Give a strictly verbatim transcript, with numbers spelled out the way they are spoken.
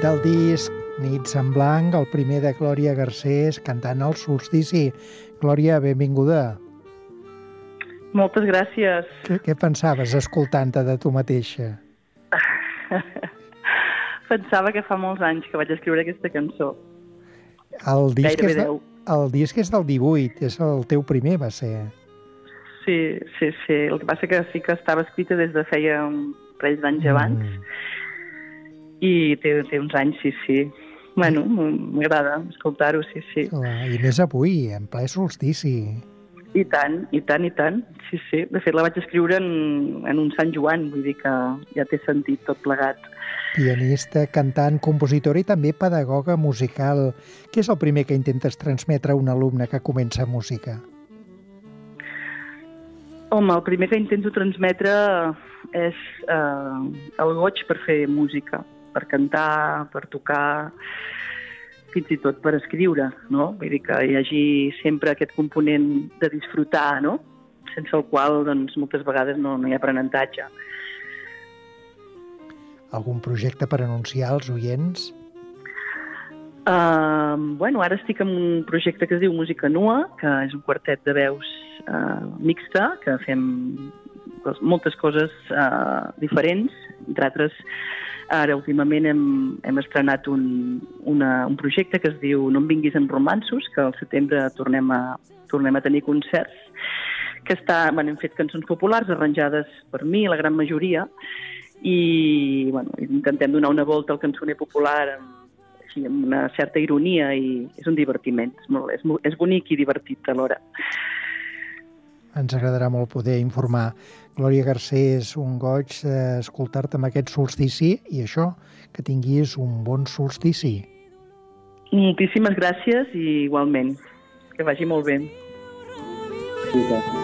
del disc Nits en blanc, el primer de Glòria Garcés cantant el solstici. Glòria, benvinguda. Moltes gràcies. Què, què pensaves escoltant-te de tu mateixa? Pensava que fa molts anys que vaig escriure aquesta cançó. El disc, Gairebé és de, deu. el disc és del divuit, és el teu primer, va ser. Sí, sí, sí. El que passa que sí que estava escrita des de feia un parell d'anys Mm. abans. I té, té uns anys, sí, sí. Bueno, m'agrada escoltar-ho, sí, sí. Clar, i més avui, en ple solstici. I tant, i tant, i tant. Sí, sí. De fet, la vaig escriure en, en un Sant Joan, vull dir que ja té sentit tot plegat. Pianista, cantant, compositora i també pedagoga musical. Què és el primer que intentes transmetre a un alumne que comença música? Home, el primer que intento transmetre és eh, el goig per fer música, per cantar, per tocar, fins i tot per escriure, no? Vull dir que hi hagi sempre aquest component de disfrutar, no? Sense el qual, doncs, moltes vegades no, no hi ha aprenentatge. Algun projecte per anunciar als oients? Uh, bueno, ara estic en un projecte que es diu Música Nua, que és un quartet de veus uh, mixta, que fem moltes coses uh, diferents, entre altres. Ara, últimament, hem, hem estrenat un, una, un projecte que es diu No em vinguis amb romanços, que al setembre tornem a, tornem a tenir concerts, que està, bueno, hem fet cançons populars arranjades per mi, la gran majoria, i bueno, intentem donar una volta al cançoner popular amb, així, amb una certa ironia, i és un divertiment, és, molt, és, és bonic i divertit alhora. Ens agradarà molt poder informar. Glòria Garcés, un goig escoltar-te amb aquest solstici i això, que tinguis un bon solstici. Moltíssimes gràcies i igualment. Que vagi molt bé.